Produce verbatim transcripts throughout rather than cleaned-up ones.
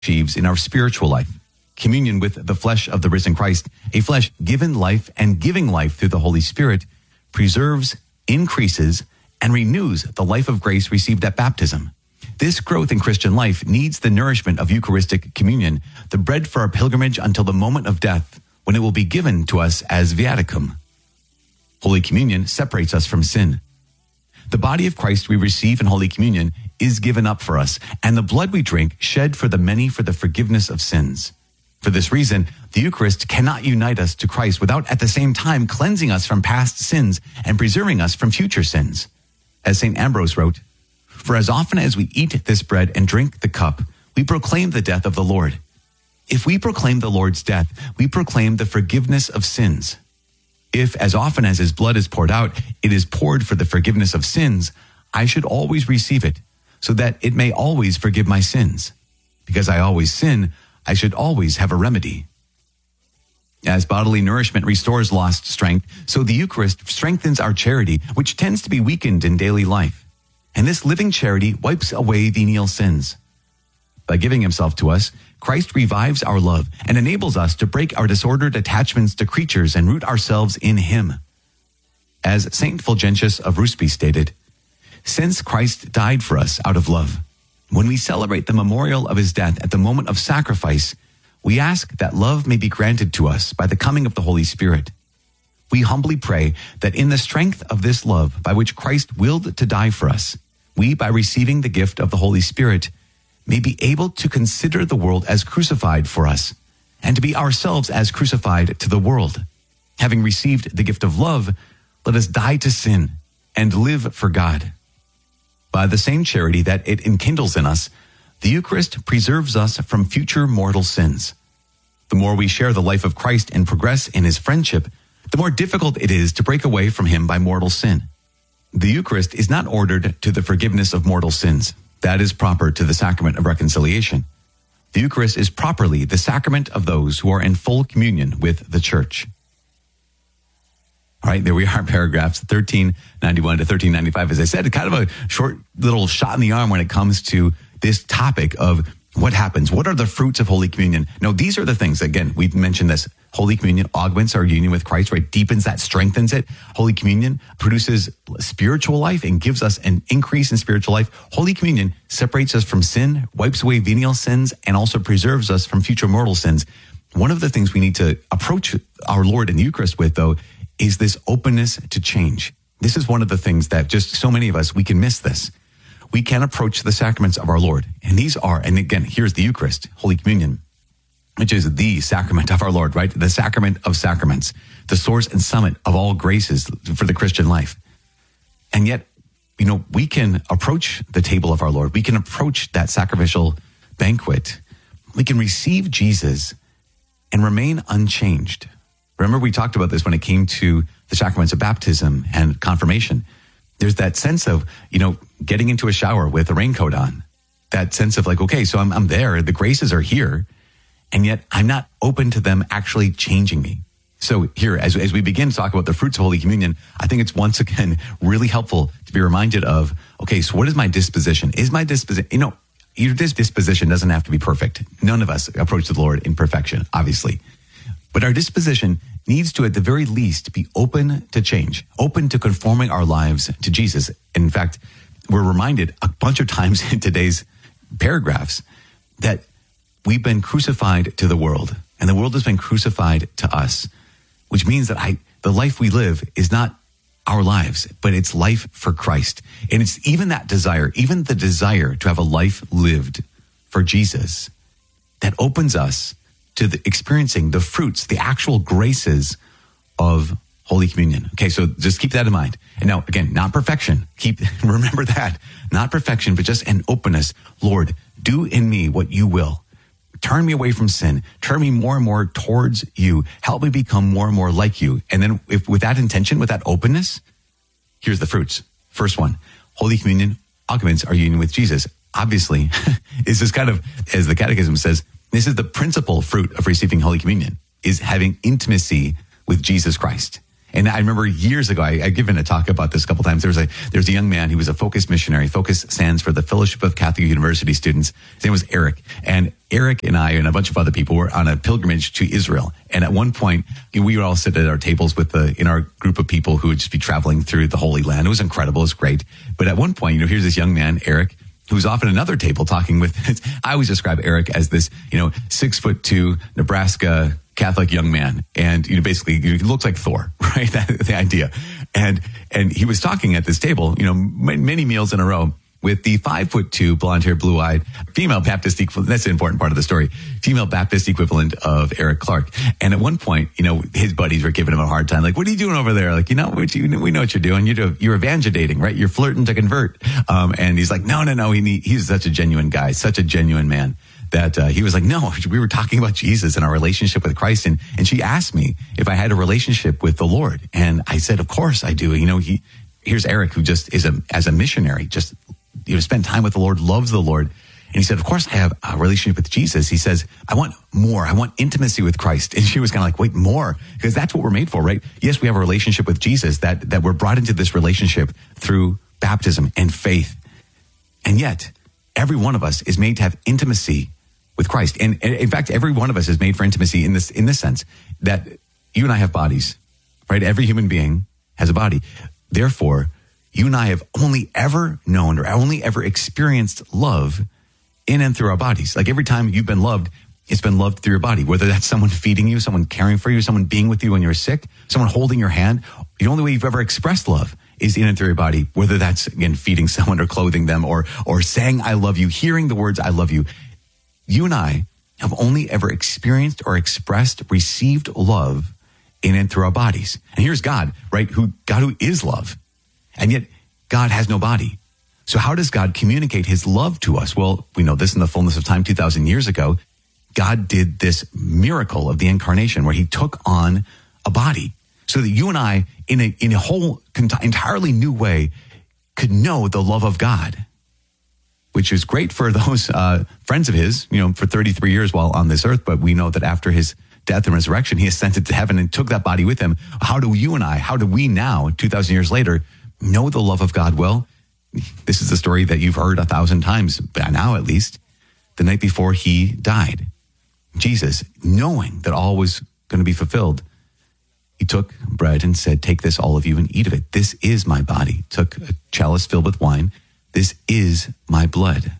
achieves in our spiritual life. Communion with the flesh of the risen Christ, a flesh given life and giving life through the Holy Spirit, preserves, increases, and renews the life of grace received at baptism. This growth in Christian life needs the nourishment of Eucharistic communion, the bread for our pilgrimage until the moment of death, when it will be given to us as viaticum. Holy Communion separates us from sin. The body of Christ we receive in Holy Communion is given up for us, and the blood we drink shed for the many for the forgiveness of sins. For this reason, the Eucharist cannot unite us to Christ without at the same time cleansing us from past sins and preserving us from future sins. As Saint Ambrose wrote, "For as often as we eat this bread and drink the cup, we proclaim the death of the Lord. If we proclaim the Lord's death, we proclaim the forgiveness of sins. If, as often as his blood is poured out, it is poured for the forgiveness of sins, I should always receive it, so that it may always forgive my sins. Because I always sin, I should always have a remedy." As bodily nourishment restores lost strength, so the Eucharist strengthens our charity, which tends to be weakened in daily life. And this living charity wipes away venial sins. By giving himself to us, Christ revives our love and enables us to break our disordered attachments to creatures and root ourselves in him. As Saint Fulgentius of Ruspe stated, "Since Christ died for us out of love, when we celebrate the memorial of his death at the moment of sacrifice, we ask that love may be granted to us by the coming of the Holy Spirit. We humbly pray that in the strength of this love by which Christ willed to die for us, we, by receiving the gift of the Holy Spirit, may be able to consider the world as crucified for us, and to be ourselves as crucified to the world. Having received the gift of love, let us die to sin and live for God." By the same charity that it enkindles in us, the Eucharist preserves us from future mortal sins. The more we share the life of Christ and progress in his friendship, the more difficult it is to break away from him by mortal sin. The Eucharist is not ordered to the forgiveness of mortal sins. That is proper to the sacrament of reconciliation. The Eucharist is properly the sacrament of those who are in full communion with the Church. All right, there we are, paragraphs thirteen ninety-one to thirteen ninety-five. As I said, kind of a short little shot in the arm when it comes to this topic of what happens. What are the fruits of Holy Communion? No, these are the things, again, we've mentioned this. Holy Communion augments our union with Christ, right? Deepens that, strengthens it. Holy Communion produces spiritual life and gives us an increase in spiritual life. Holy Communion separates us from sin, wipes away venial sins, and also preserves us from future mortal sins. One of the things we need to approach our Lord in the Eucharist with, though, is this openness to change. This is one of the things that just so many of us, we can miss this. We can approach the sacraments of our Lord. And these are, and again, here's the Eucharist, Holy Communion, which is the sacrament of our Lord, right? The sacrament of sacraments, the source and summit of all graces for the Christian life. And yet, you know, we can approach the table of our Lord. We can approach that sacrificial banquet. We can receive Jesus and remain unchanged. Remember, we talked about this when it came to the sacraments of baptism and confirmation. There's that sense of, you know, getting into a shower with a raincoat on. That sense of like, okay, so I'm, I'm there. The graces are here. And yet I'm not open to them actually changing me. So here, as, as we begin to talk about the fruits of Holy Communion, I think it's once again really helpful to be reminded of, okay, so what is my disposition? Is my disposition, you know, your disposition doesn't have to be perfect. None of us approach the Lord in perfection, obviously. But our disposition needs to, at the very least, be open to change, open to conforming our lives to Jesus. In fact, we're reminded a bunch of times in today's paragraphs that we've been crucified to the world, and the world has been crucified to us, which means that I, the life we live is not our lives, but it's life for Christ. And it's even that desire, even the desire to have a life lived for Jesus, that opens us to the, experiencing the fruits, the actual graces of Holy Communion. Okay, so just keep that in mind. And now, again, not perfection. Keep remember that. Not perfection, but just an openness. Lord, do in me what you will. Turn me away from sin. Turn me more and more towards you. Help me become more and more like you. And then if with that intention, with that openness, here's the fruits. First one, Holy Communion augments our union with Jesus. Obviously, this is kind of, as the Catechism says, this is the principal fruit of receiving Holy Communion, is having intimacy with Jesus Christ. And I remember years ago, I, I've given a talk about this a couple times. There was a, there was a young man who was a Focus missionary. Focus stands for the Fellowship of Catholic University Students. His name was Eric. And Eric and I and a bunch of other people were on a pilgrimage to Israel. And at one point, we would all sit at our tables with the, in our group of people who would just be traveling through the Holy Land. It was incredible. It was great. But at one point, you know, here's this young man, Eric, who's off at another table talking with, I always describe Eric as this, you know, six foot two Nebraska Catholic young man. And, you know, basically he looks like Thor, right? That, the idea. And, and he was talking at this table, you know, m- many meals in a row with the five foot two, blonde hair, blue eyed female Baptist equivalent. That's the important part of the story. Female Baptist equivalent of Eric Clark. And at one point, you know, his buddies were giving him a hard time. Like, what are you doing over there? Like, you know, what you, we know what you're doing. You're, you're evangelidating, right? You're flirting to convert. Um, and he's like, no, no, no. He, he's such a genuine guy, such a genuine man. That uh, he was like, no, we were talking about Jesus and our relationship with Christ. And, and she asked me if I had a relationship with the Lord. And I said, of course I do. You know, he, here's Eric, who just is a, as a missionary, just, you know, spent time with the Lord, loves the Lord. And he said, of course I have a relationship with Jesus. He says, I want more. I want intimacy with Christ. And she was kind of like, wait, more? Because that's what we're made for, right? Yes, we have a relationship with Jesus, that, that we're brought into this relationship through baptism and faith. And yet, every one of us is made to have intimacy with Christ. And, and in fact, every one of us is made for intimacy in this, in this sense that you and I have bodies, right? Every human being has a body. Therefore, you and I have only ever known or only ever experienced love in and through our bodies. Like every time you've been loved, it's been loved through your body, whether that's someone feeding you, someone caring for you, someone being with you when you're sick, someone holding your hand. The only way you've ever expressed love is in and through your body, whether that's, again, feeding someone or clothing them or, or saying, I love you, hearing the words, I love you. You and I have only ever experienced or expressed, received love in and through our bodies. And here's God, right? Who, God who is love. And yet God has no body. So how does God communicate his love to us? Well, we know this in the fullness of time, two thousand years ago. God did this miracle of the incarnation where he took on a body so that you and I, in a, in a whole entirely new way, could know the love of God, which is great for those uh, friends of his, you know, for thirty-three years while on this earth. But we know that after his death and resurrection, he ascended to heaven and took that body with him. How do you and I, how do we now, two thousand years later, know the love of God? Well, this is the story that you've heard a thousand times by now, at least. The night before he died, Jesus, knowing that all was going to be fulfilled, he took bread and said, take this, all of you, and eat of it. This is my body. Took a chalice filled with wine. This is my blood.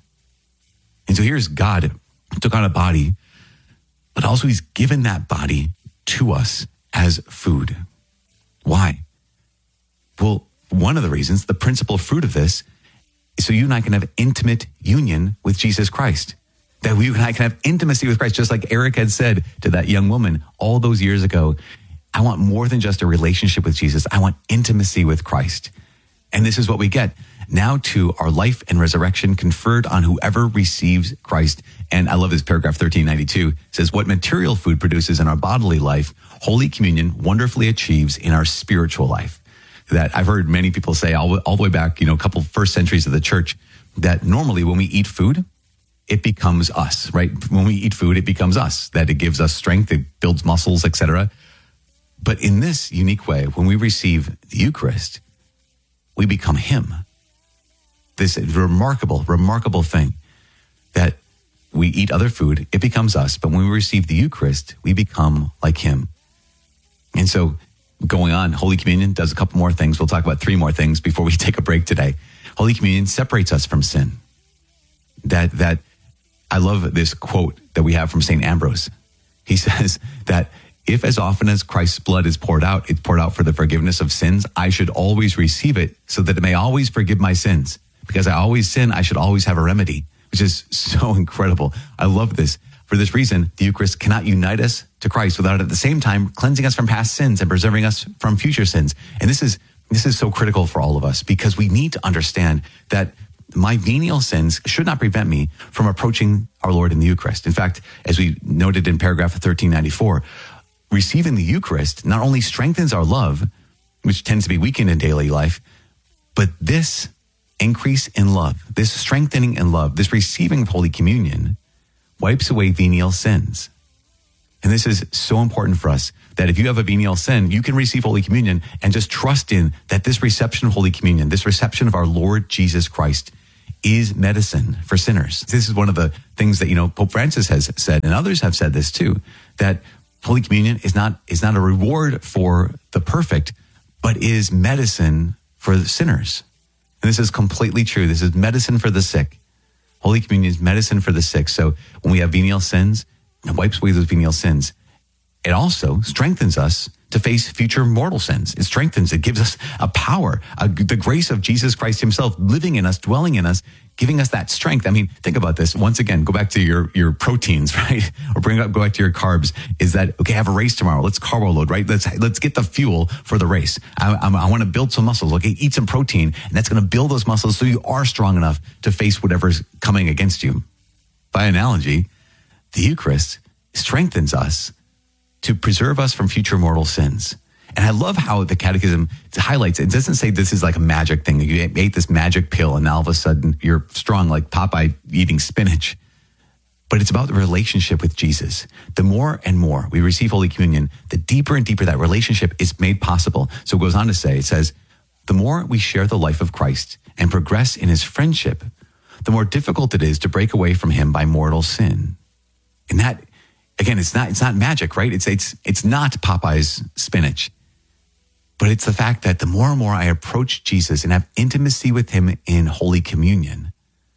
And so here's God took on a body, but also he's given that body to us as food. Why? Well, one of the reasons, the principal fruit of this, is so you and I can have intimate union with Jesus Christ. That we and I can have intimacy with Christ, just like Eric had said to that young woman all those years ago. I want more than just a relationship with Jesus. I want intimacy with Christ. And this is what we get. Now to our life and resurrection conferred on whoever receives Christ. And I love this paragraph thirteen ninety-two. It says, what material food produces in our bodily life, Holy Communion wonderfully achieves in our spiritual life. That I've heard many people say all, all the way back, you know, a couple first centuries of the church, that normally when we eat food, it becomes us, right? When we eat food, it becomes us, that it gives us strength, it builds muscles, et cetera. But in this unique way, when we receive the Eucharist, we become him. This remarkable, remarkable thing that we eat other food, it becomes us. But when we receive the Eucharist, we become like him. And so going on, Holy Communion does a couple more things. We'll talk about three more things before we take a break today. Holy Communion separates us from sin. That, that, I love this quote that we have from Saint Ambrose. He says that if as often as Christ's blood is poured out, it's poured out for the forgiveness of sins, I should always receive it so that it may always forgive my sins. Because I always sin, I should always have a remedy, which is so incredible. I love this. For this reason, the Eucharist cannot unite us to Christ without at the same time cleansing us from past sins and preserving us from future sins. And this is this is so critical for all of us because we need to understand that my venial sins should not prevent me from approaching our Lord in the Eucharist. In fact, as we noted in paragraph thirteen ninety-four, receiving the Eucharist not only strengthens our love, which tends to be weakened in daily life, but this increase in love, this strengthening in love, this receiving of Holy Communion wipes away venial sins. And this is so important for us that if you have a venial sin, you can receive Holy Communion and just trust in that this reception of Holy Communion, this reception of our Lord Jesus Christ is medicine for sinners. This is one of the things that, you know, Pope Francis has said, and others have said this too, that Holy Communion is not, is not a reward for the perfect, but is medicine for the sinners. And this is completely true. This is medicine for the sick. Holy Communion is medicine for the sick. So when we have venial sins, it wipes away those venial sins. It also strengthens us to face future mortal sins. It strengthens, it gives us a power, a, the grace of Jesus Christ himself living in us, dwelling in us, giving us that strength. I mean, think about this. Once again, go back to your, your proteins, right? Or bring up, go back to your carbs. Is that, okay, I have a race tomorrow. Let's carbo load, right? Let's, let's get the fuel for the race. I, I, I want to build some muscles. Okay, eat some protein, and that's going to build those muscles so you are strong enough to face whatever's coming against you. By analogy, the Eucharist strengthens us to preserve us from future mortal sins. And I love how the Catechism highlights it. It doesn't say this is like a magic thing. You ate this magic pill and now all of a sudden you're strong like Popeye eating spinach. But it's about the relationship with Jesus. The more and more we receive Holy Communion, the deeper and deeper that relationship is made possible. So it goes on to say, it says, the more we share the life of Christ and progress in his friendship, the more difficult it is to break away from him by mortal sin. And that, again, it's not, it's not magic, right? It's, it's, it's not Popeye's spinach. But it's the fact that the more and more I approach Jesus and have intimacy with him in Holy Communion,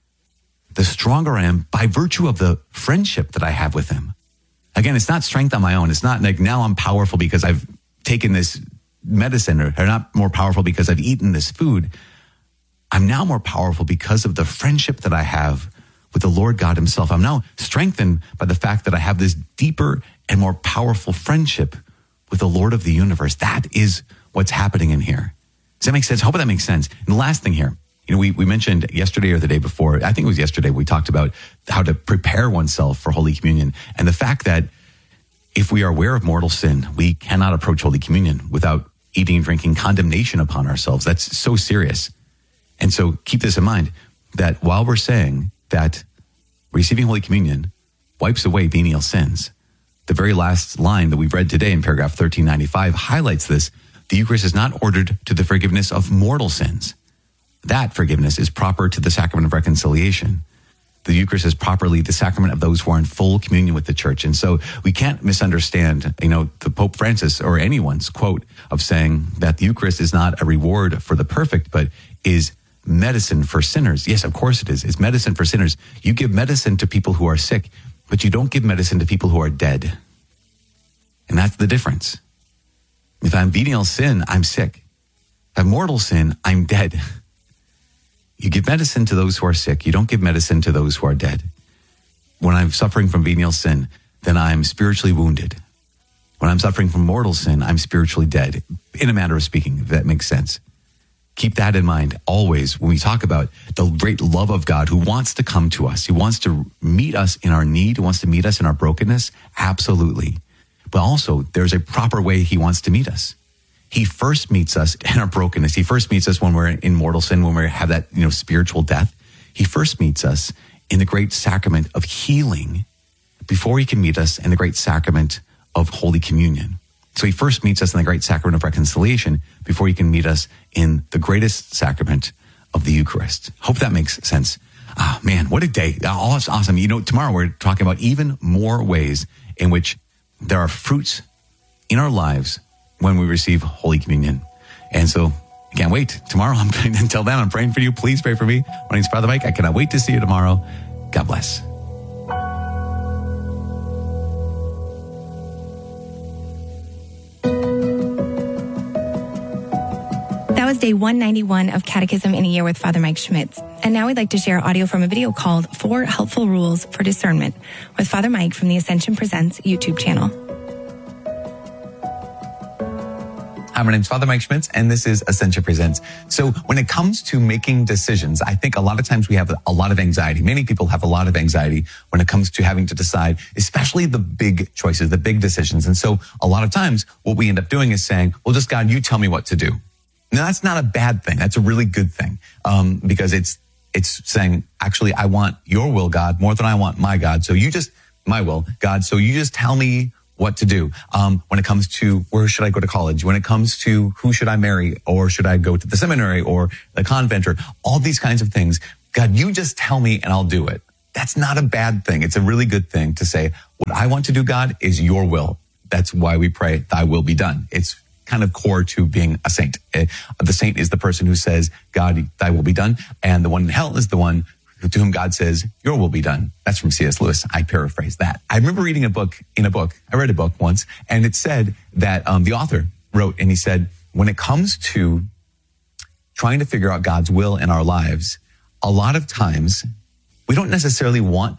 the stronger I am by virtue of the friendship that I have with him. Again, it's not strength on my own. It's not like now I'm powerful because I've taken this medicine, or, or not more powerful because I've eaten this food. I'm now more powerful because of the friendship that I have with the Lord God himself. I'm now strengthened by the fact that I have this deeper and more powerful friendship with the Lord of the universe. That is what's happening in here. Does that make sense? I hope that makes sense. And the last thing here, you know, we, we mentioned yesterday or the day before, I think it was yesterday, we talked about how to prepare oneself for Holy Communion. And the fact that if we are aware of mortal sin, we cannot approach Holy Communion without eating and drinking condemnation upon ourselves. That's so serious. And so keep this in mind, that while we're saying that receiving Holy Communion wipes away venial sins, the very last line that we've read today in paragraph thirteen ninety-five highlights this. The Eucharist is not ordered to the forgiveness of mortal sins. That forgiveness is proper to the sacrament of reconciliation. The Eucharist is properly the sacrament of those who are in full communion with the church. And so we can't misunderstand, you know, the Pope Francis or anyone's quote of saying that the Eucharist is not a reward for the perfect, but is medicine for sinners. Yes, of course it is. It's medicine for sinners. You give medicine to people who are sick, but you don't give medicine to people who are dead. And that's the difference. If I'm venial sin, I'm sick. If I'm mortal sin, I'm dead. You give medicine to those who are sick. You don't give medicine to those who are dead. When I'm suffering from venial sin, then I'm spiritually wounded. When I'm suffering from mortal sin, I'm spiritually dead. In a manner of speaking, if that makes sense. Keep that in mind always when we talk about the great love of God who wants to come to us. He wants to meet us in our need. He wants to meet us in our brokenness. Absolutely. But also there's a proper way he wants to meet us. He first meets us in our brokenness. He first meets us when we're in mortal sin, when we have that, you know, spiritual death. He first meets us in the great sacrament of healing before he can meet us in the great sacrament of Holy Communion. So he first meets us in the great sacrament of reconciliation before he can meet us in the greatest sacrament of the Eucharist. Hope that makes sense. Ah, man, what a day. Oh, that's awesome. You know, tomorrow we're talking about even more ways in which there are fruits in our lives when we receive Holy Communion. And so I can't wait. Tomorrow, I'm until then, I'm praying for you. Please pray for me. My name's Father Mike. I cannot wait to see you tomorrow. God bless. That was day one ninety-one of Catechism in a Year with Father Mike Schmitz. And now we'd like to share audio from a video called Four Helpful Rules for Discernment with Father Mike from the Ascension Presents YouTube channel. Hi, my name's Father Mike Schmitz, and this is Ascension Presents. So when it comes to making decisions, I think a lot of times we have a lot of anxiety. Many people have a lot of anxiety when it comes to having to decide, especially the big choices, the big decisions. And so a lot of times what we end up doing is saying, well, just God, you tell me what to do. Now, that's not a bad thing. That's a really good thing, um, because it's it's saying, actually, I want your will, God, more than I want my God. So you just, my will, God, so you just tell me what to do. Um, when it comes to where should I go to college? When it comes to who should I marry? Or should I go to the seminary or the convent or all these kinds of things? God, you just tell me and I'll do it. That's not a bad thing. It's a really good thing to say, what I want to do, God, is your will. That's why we pray, thy will be done. It's kind of core to being a saint. The saint is the person who says, God, thy will be done. And the one in hell is the one to whom God says, your will be done. That's from C S Lewis. I paraphrase that. I remember reading a book in a book. I read a book once, and it said that um, the author wrote, and he said, when it comes to trying to figure out God's will in our lives, a lot of times we don't necessarily want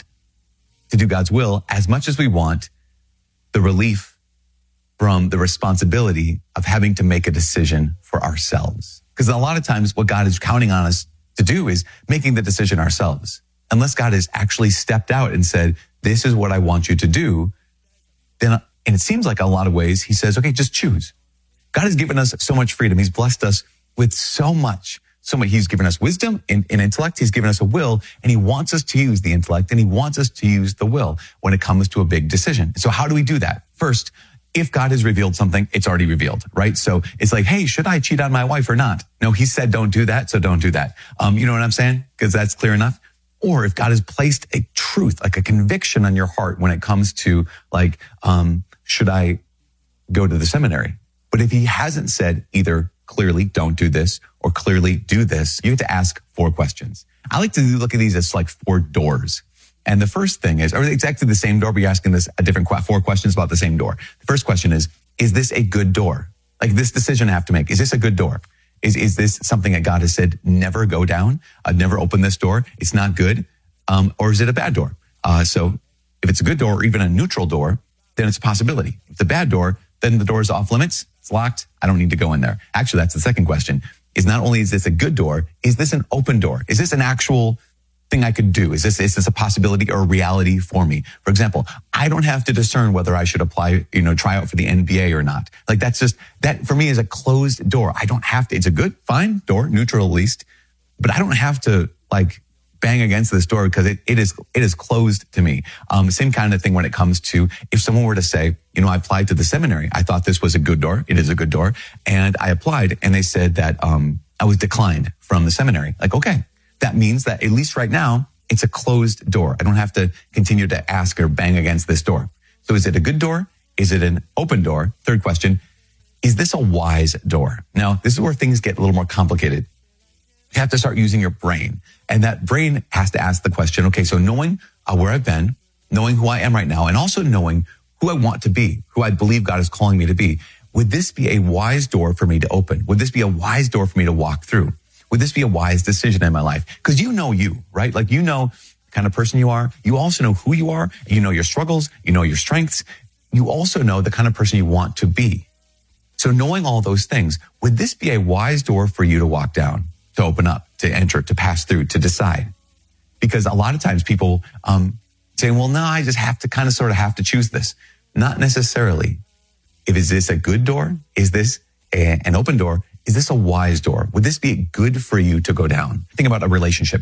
to do God's will as much as we want the relief from the responsibility of having to make a decision for ourselves. Because a lot of times what God is counting on us to do is making the decision ourselves. Unless God has actually stepped out and said, this is what I want you to do, then, and it seems like a lot of ways, he says, okay, just choose. God has given us so much freedom. He's blessed us with so much, so much. He's given us wisdom and, and intellect. He's given us a will, and he wants us to use the intellect, and he wants us to use the will when it comes to a big decision. So how do we do that? First, if God has revealed something, it's already revealed, right? So it's like, hey, should I cheat on my wife or not? No, he said don't do that, so don't do that. Um, you know what I'm saying? Because that's clear enough. Or if God has placed a truth, like a conviction on your heart when it comes to like, um, should I go to the seminary? But if he hasn't said either clearly don't do this or clearly do this, you have to ask four questions. I like to look at these as like four doors. And the first thing is, or exactly the same door, but you're asking this a different four questions about the same door. The first question is, is this a good door? Like this decision I have to make, is this a good door? Is is this something that God has said, never go down, uh, never open this door? It's not good. Um, or is it a bad door? Uh, so if it's a good door or even a neutral door, then it's a possibility. If it's a bad door, then the door is off limits. It's locked. I don't need to go in there. Actually, that's the second question. Is not only is this a good door, is this an open door? Is this an actual thing I could do? Is this, is this a possibility or a reality for me? For example, I don't have to discern whether I should apply, you know, try out for the N B A or not. Like that's just, that for me is a closed door. I don't have to, it's a good, fine door, neutral at least, but I don't have to like bang against this door because it, it is, it is closed to me. Um, same kind of thing when it comes to if someone were to say, you know, I applied to the seminary. I thought this was a good door. It is a good door. And I applied and they said that, um, I was declined from the seminary. Like, okay. That means that at least right now, it's a closed door. I don't have to continue to ask or bang against this door. So is it a good door? Is it an open door? Third question, is this a wise door? Now, this is where things get a little more complicated. You have to start using your brain. And that brain has to ask the question, okay, so knowing uh, where I've been, knowing who I am right now, and also knowing who I want to be, who I believe God is calling me to be, would this be a wise door for me to open? Would this be a wise door for me to walk through? Would this be a wise decision in my life? Because you know you, right? Like you know the kind of person you are. You also know who you are. You know your struggles. You know your strengths. You also know the kind of person you want to be. So knowing all those things, would this be a wise door for you to walk down, to open up, to enter, to pass through, to decide? Because a lot of times people um, say, well, no, I just have to kind of sort of have to choose this. Not necessarily. If is this a good door? Is this a, an open door? Is this a wise door? Would this be good for you to go down? Think about a relationship.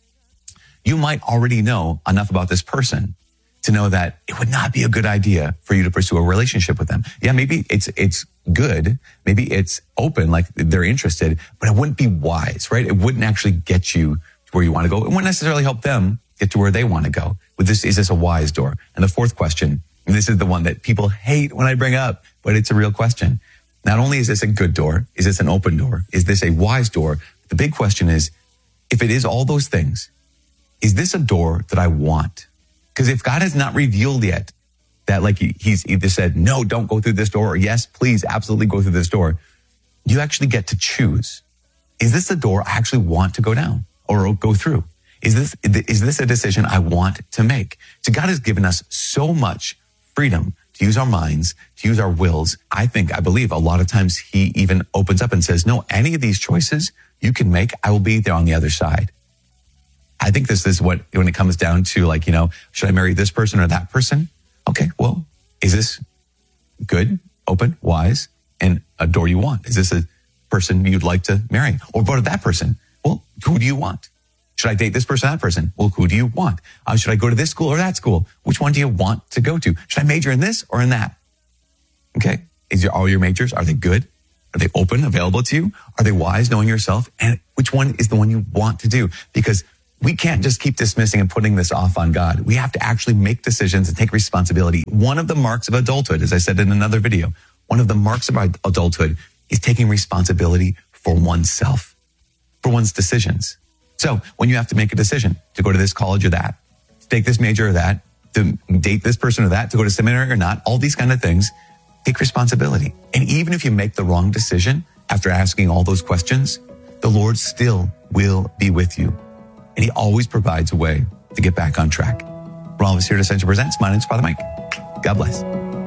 You might already know enough about this person to know that it would not be a good idea for you to pursue a relationship with them. Yeah, maybe it's it's good. Maybe it's open, like they're interested, but it wouldn't be wise, right? It wouldn't actually get you to where you want to go. It wouldn't necessarily help them get to where they want to go. With this, is this a wise door? And the fourth question, and this is the one that people hate when I bring up, but it's a real question. Not only is this a good door, is this an open door? Is this a wise door? The big question is, if it is all those things, is this a door that I want? Because if God has not revealed yet that like he's either said, no, don't go through this door, or yes, please absolutely go through this door, you actually get to choose. Is this a door I actually want to go down or go through? Is this, is this a decision I want to make? So God has given us so much freedom to use our minds, to use our wills. I think, I believe a lot of times he even opens up and says, no, any of these choices you can make, I will be there on the other side. I think this is what, when it comes down to like, you know, should I marry this person or that person? Okay, well, is this good, open, wise, and a door you want? Is this a person you'd like to marry? Or what about that person? Well, who do you want? Should I date this person or that person? Well, who do you want? Uh, should I go to this school or that school? Which one do you want to go to? Should I major in this or in that? Okay. Is your, all your majors, are they good? Are they open, available to you? Are they wise, knowing yourself? And which one is the one you want to do? Because we can't just keep dismissing and putting this off on God. We have to actually make decisions and take responsibility. One of the marks of adulthood, as I said in another video, one of the marks of adulthood is taking responsibility for oneself, for one's decisions. So when you have to make a decision to go to this college or that, to take this major or that, to date this person or that, to go to seminary or not, all these kind of things, take responsibility. And even if you make the wrong decision after asking all those questions, the Lord still will be with you. And he always provides a way to get back on track. For all of us here at Ascension Presents, my name's Father Mike. God bless.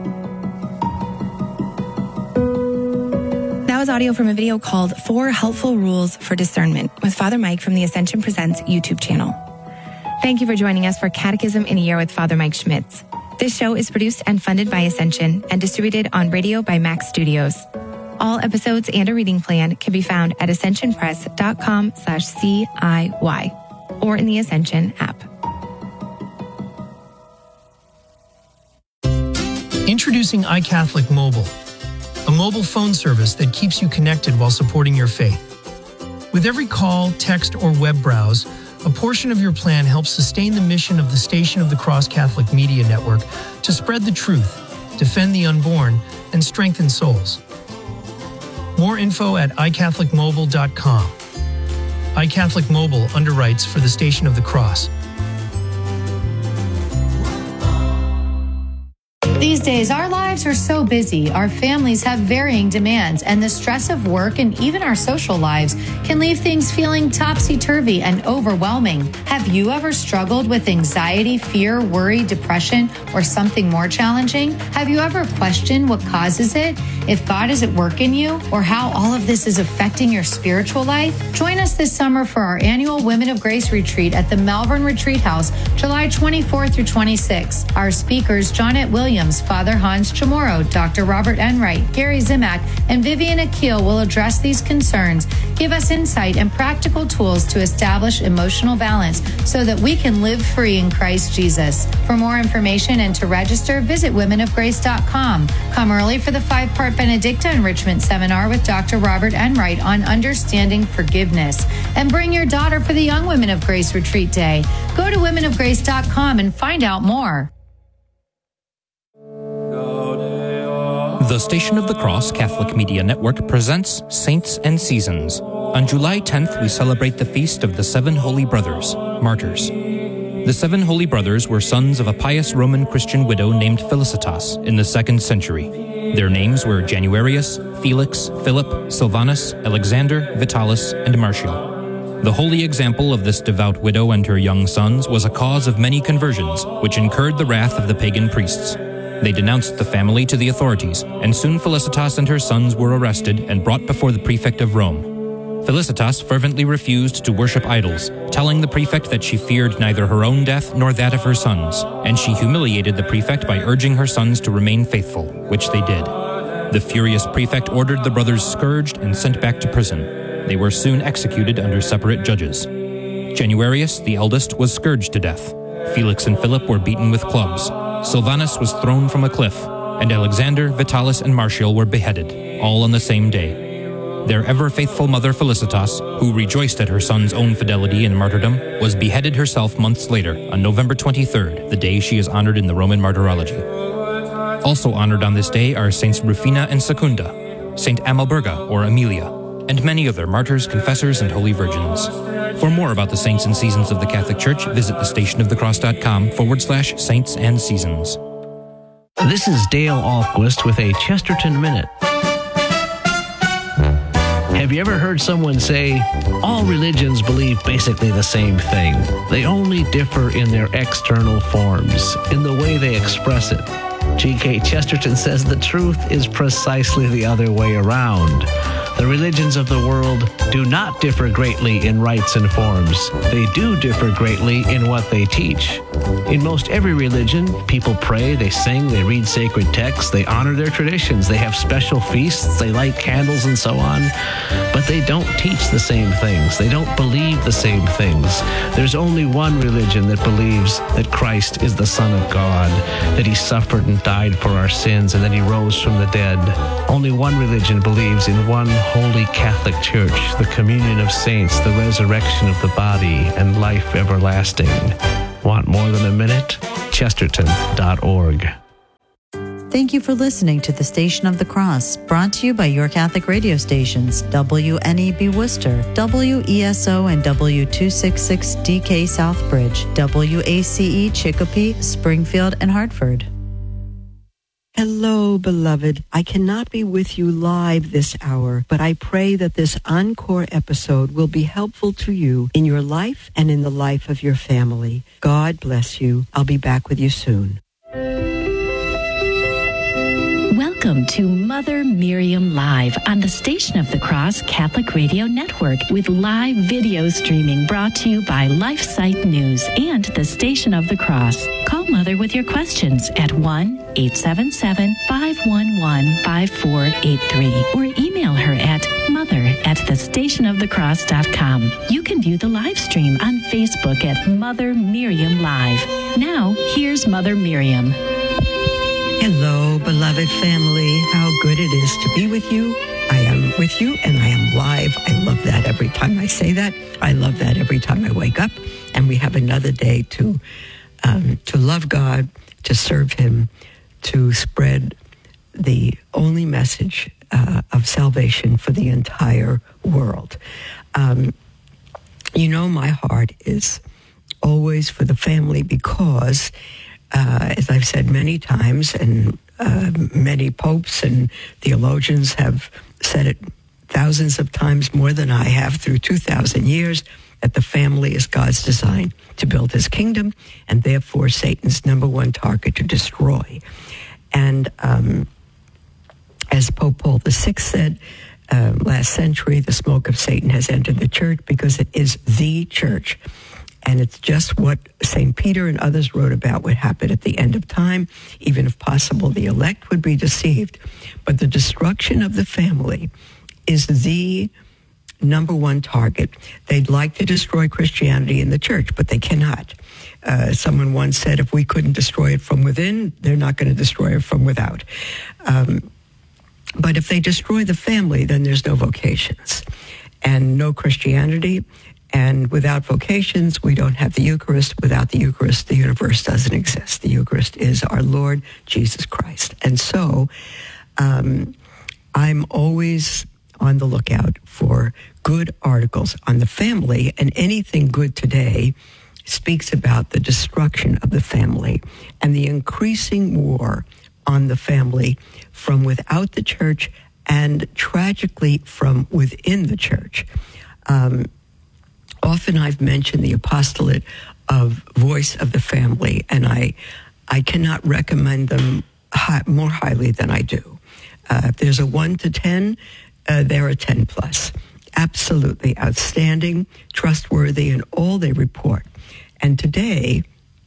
That was audio from a video called Four Helpful Rules for Discernment with Father Mike from the Ascension Presents YouTube channel. Thank you for joining us for Catechism in a Year with Father Mike Schmitz. This show is produced and funded by Ascension and distributed on radio by Max Studios. All episodes and a reading plan can be found at ascensionpress.com slash CIY or in the Ascension app. Introducing iCatholic Mobile, a mobile phone service that keeps you connected while supporting your faith. With every call, text, or web browse, a portion of your plan helps sustain the mission of the Station of the Cross Catholic Media Network to spread the truth, defend the unborn, and strengthen souls. More info at i catholic mobile dot com. iCatholic Mobile underwrites for the Station of the Cross. These days, our lives are so busy, our families have varying demands, and the stress of work and even our social lives can leave things feeling topsy-turvy and overwhelming. Have you ever struggled with anxiety, fear, worry, depression, or something more challenging? Have you ever questioned what causes it, if God is at work in you, or how all of this is affecting your spiritual life? Join us this summer for our annual Women of Grace Retreat at the Malvern Retreat House, July twenty-fourth through twenty-sixth. Our speakers, Johnette Williams, Father Hans Chamorro, Doctor Robert Enright, Gary Zimak, and Vivian Akil will address these concerns, give us insight and practical tools to establish emotional balance so that we can live free in Christ Jesus. For more information and to register, visit women of grace dot com. Come early for the five-part Benedicta Enrichment Seminar with Doctor Robert Enright on understanding forgiveness. And bring your daughter for the Young Women of Grace Retreat Day. Go to women of grace dot com and find out more. The Station of the Cross Catholic Media Network presents Saints and Seasons. On July tenth, we celebrate the feast of the Seven Holy Brothers, Martyrs. The Seven Holy Brothers were sons of a pious Roman Christian widow named Felicitas in the second century. Their names were Januarius, Felix, Philip, Silvanus, Alexander, Vitalis, and Martial. The holy example of this devout widow and her young sons was a cause of many conversions, which incurred the wrath of the pagan priests. They denounced the family to the authorities, and soon Felicitas and her sons were arrested and brought before the prefect of Rome. Felicitas fervently refused to worship idols, telling the prefect that she feared neither her own death nor that of her sons, and she humiliated the prefect by urging her sons to remain faithful, which they did. The furious prefect ordered the brothers scourged and sent back to prison. They were soon executed under separate judges. Januarius, the eldest, was scourged to death. Felix and Philip were beaten with clubs. Silvanus was thrown from a cliff, and Alexander, Vitalis, and Martial were beheaded, all on the same day. Their ever-faithful mother Felicitas, who rejoiced at her son's own fidelity and martyrdom, was beheaded herself months later, on November twenty-third, the day she is honored in the Roman Martyrology. Also honored on this day are Saints Rufina and Secunda, Saint Amalberga or Amelia, and many other martyrs, confessors, and holy virgins. For more about the saints and seasons of the Catholic Church, visit thestationofthecross.com forward slash saints and seasons. This is Dale Ahlquist with a Chesterton Minute. Have you ever heard someone say, all religions believe basically the same thing. They only differ in their external forms, in the way they express it. G K Chesterton says the truth is precisely the other way around. The religions of the world do not differ greatly in rites and forms. They do differ greatly in what they teach. In most every religion, people pray, they sing, they read sacred texts, they honor their traditions, they have special feasts, they light candles and so on. But they don't teach the same things. They don't believe the same things. There's only one religion that believes that Christ is the Son of God, that he suffered and died for our sins, and that he rose from the dead. Only one religion believes in one holy Catholic Church, the communion of saints, the resurrection of the body, and life everlasting. Want more than a minute? Chesterton dot org. Thank you for listening to the Station of the Cross, brought to you by your Catholic radio stations, W N E B Worcester, W E S O and W two sixty-six D K Southbridge, W A C E Chicopee, Springfield, and Hartford. Hello, beloved. I cannot be with you live this hour, but I pray that this encore episode will be helpful to you in your life and in the life of your family. God bless you. I'll be back with you soon. Welcome to Mother Miriam Live on the Station of the Cross Catholic Radio Network with live video streaming brought to you by LifeSite News and the Station of the Cross. Call Mother with your questions at one eight seven seven, five one one, five four eight three or email her at mother at the station of the cross dot com. You can view the live stream on Facebook at Mother Miriam Live. Now, here's Mother Miriam. Hello, beloved family. How good it is to be with you. I am with you and I am live. I love that every time I say that. I love that every time I wake up. And we have another day to um, to love God, to serve him, to spread the only message uh, of salvation for the entire world. Um, you know, my heart is always for the family because Uh, as I've said many times, and uh, many popes and theologians have said it thousands of times more than I have through two thousand years, that the family is God's design to build his kingdom, and therefore Satan's number one target to destroy. And um, as Pope Paul the Sixth said uh, last century, the smoke of Satan has entered the church because it is the church. And it's just what Saint Peter and others wrote about would happen at the end of time. Even if possible, the elect would be deceived. But the destruction of the family is the number one target. They'd like to destroy Christianity in the church, but they cannot. Uh, someone once said, if we couldn't destroy it from within, they're not going to destroy it from without. Um, but if they destroy the family, then there's no vocations and no Christianity. And without vocations, we don't have the Eucharist. Without the Eucharist, the universe doesn't exist. The Eucharist is our Lord Jesus Christ. And so um, I'm always on the lookout for good articles on the family, and anything good today speaks about the destruction of the family and the increasing war on the family from without the church and tragically from within the church. Um, Often I've mentioned the apostolate of Voice of the Family, and I I cannot recommend them high, more highly than I do. Uh, if there's a one to ten, uh, they're a ten plus. Absolutely outstanding, trustworthy in all they report. And today,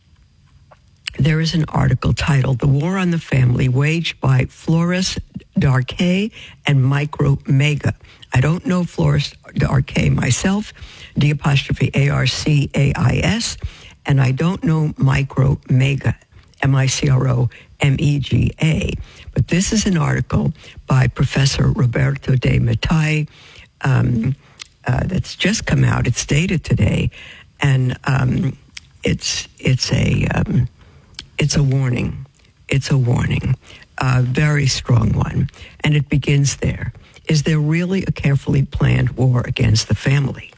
there is an article titled The War on the Family Waged by Floris d'Arquet and Micro Mega. I don't know Floris d'Arquet myself, D apostrophe A R C A I S, and I don't know Micro Mega, M I C R O M E G A. But this is an article by Professor Roberto de Mattei um, uh, that's just come out. It's dated today, and um, it's it's a um, it's a warning. It's a warning, a very strong one, and it begins there. Is there really a carefully planned war against the family?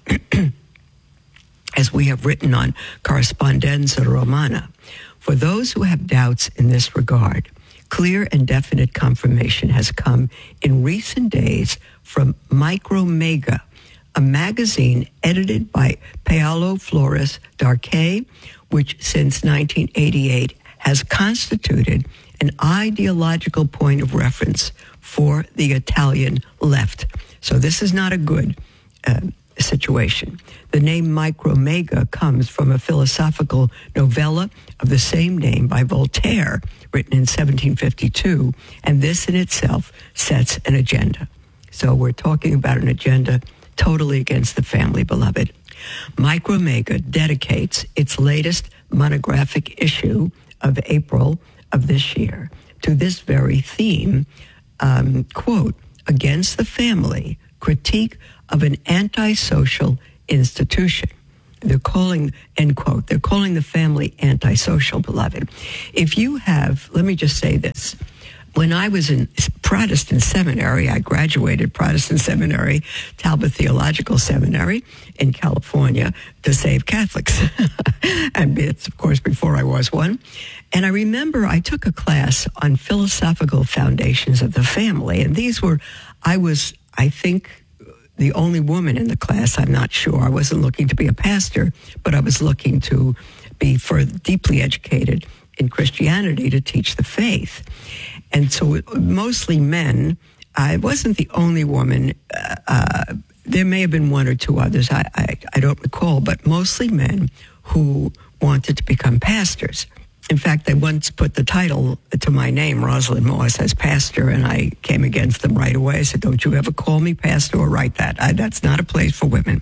As we have written on Correspondenza Romana, for those who have doubts in this regard, clear and definite confirmation has come in recent days from Micro Mega, a magazine edited by Paolo Floris d'Arquet, which since nineteen eighty-eight has constituted an ideological point of reference for the Italian left. So this is not a good uh, situation. The name Micromega comes from a philosophical novella of the same name by Voltaire, written in seventeen fifty-two, and this in itself sets an agenda. So we're talking about an agenda totally against the family, beloved. Micromega dedicates its latest monographic issue of April of this year to this very theme, um, quote, Against the Family, Critique of an Antisocial Institution. They're calling, end quote, they're calling the family antisocial, beloved. If you have, let me just say this. When I was in Protestant seminary, I graduated Protestant seminary, Talbot Theological Seminary in California to save Catholics. And it's, of course, before I was one. And I remember I took a class on philosophical foundations of the family. And these were, I was, I think, the only woman in the class. I'm not sure. I wasn't looking to be a pastor, but I was looking to be further deeply educated in Christianity to teach the faith. And so mostly men. I wasn't the only woman. Uh, uh, there may have been one or two others. I, I, I don't recall, but mostly men who wanted to become pastors. In fact, they once put the title to my name, Rosalind Moss, as pastor, and I came against them right away. I said, don't you ever call me pastor or write that. I, that's not a place for women.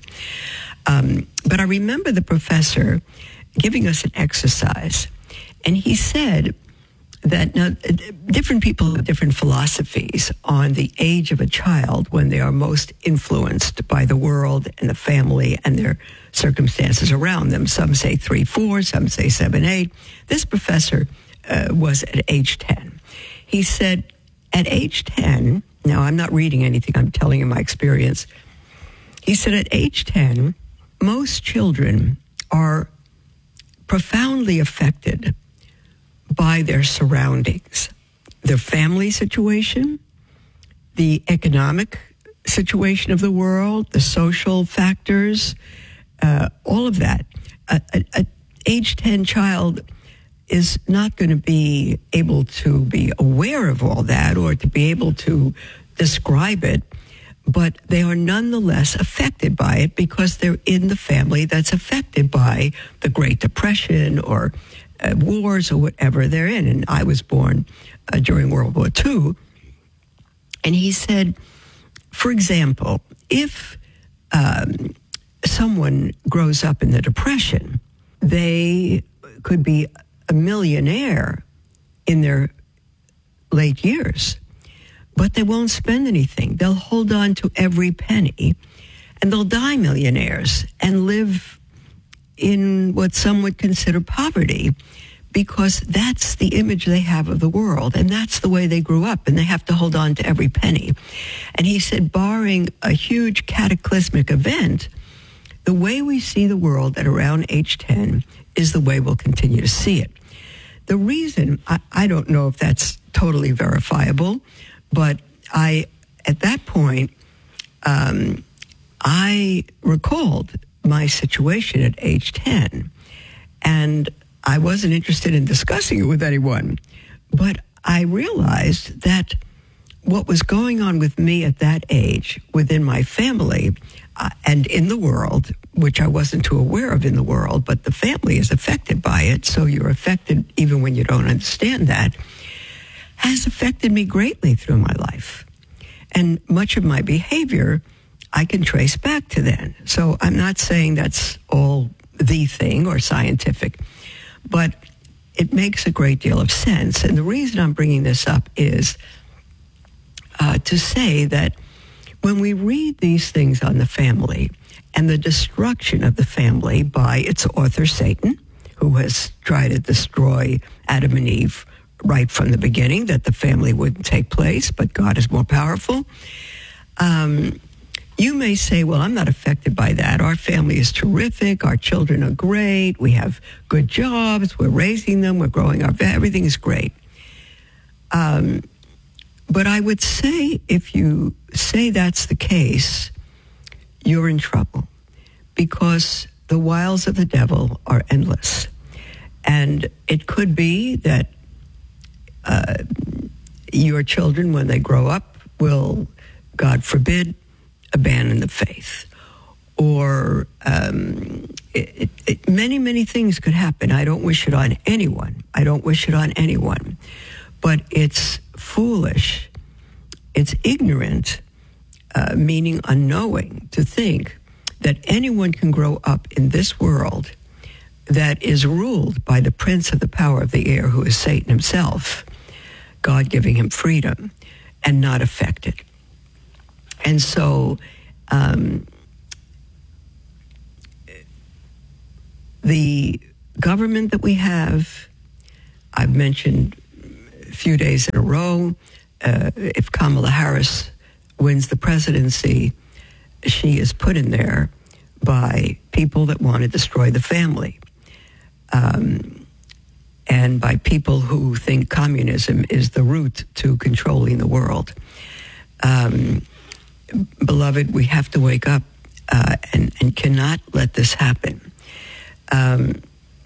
Um, but I remember the professor giving us an exercise, and he said that now, different people have different philosophies on the age of a child when they are most influenced by the world and the family and their circumstances around them. Some say three, four, some say seven, eight. This professor uh, was at age ten. He said, at age ten, now I'm not reading anything, I'm telling you my experience. He said, at age ten, most children are profoundly affected by their surroundings, their family situation, the economic situation of the world, the social factors, uh, all of that. A, a, a age ten child is not going to be able to be aware of all that or to be able to describe it, but they are nonetheless affected by it because they're in the family that's affected by the Great Depression or Uh, wars or whatever they're in. And I was born uh, during World War Two. And he said, for example, if um, someone grows up in the Depression, they could be a millionaire in their late years, but they won't spend anything. They'll hold on to every penny, and they'll die millionaires and live in what some would consider poverty, because that's the image they have of the world, and that's the way they grew up, and they have to hold on to every penny. And he said, barring a huge cataclysmic event, the way we see the world at around age ten is the way we'll continue to see it. The reason, I, I don't know if that's totally verifiable, but I, at that point, um, I recalled my situation at age ten, and I wasn't interested in discussing it with anyone, but I realized that what was going on with me at that age within my family uh, and in the world, which I wasn't too aware of in the world, but the family is affected by it, so you're affected even when you don't understand that, has affected me greatly through my life. And much of my behavior I can trace back to then. So I'm not saying that's all the thing or scientific, but it makes a great deal of sense. And the reason I'm bringing this up is uh, to say that when we read these things on the family and the destruction of the family by its author, Satan, who has tried to destroy Adam and Eve right from the beginning, that the family wouldn't take place, but God is more powerful. Um, you may say, well, I'm not affected by that. Our family is terrific. Our children are great. We have good jobs. We're raising them. We're growing up. Everything is great. Um, but I would say if you say that's the case, you're in trouble, because the wiles of the devil are endless. And it could be that uh, your children, when they grow up, will, God forbid, abandon the faith. Or um, it, it, many, many things could happen. I don't wish it on anyone. I don't wish it on anyone. But it's foolish, it's ignorant, uh, meaning unknowing, to think that anyone can grow up in this world that is ruled by the prince of the power of the air, who is Satan himself, God giving him freedom, and not affected. And so um, the government that we have, I've mentioned a few days in a row, uh, if Kamala Harris wins the presidency, she is put in there by people that want to destroy the family. Um, and by people who think communism is the route to controlling the world. Um, beloved, we have to wake up uh, and, and cannot let this happen. Um,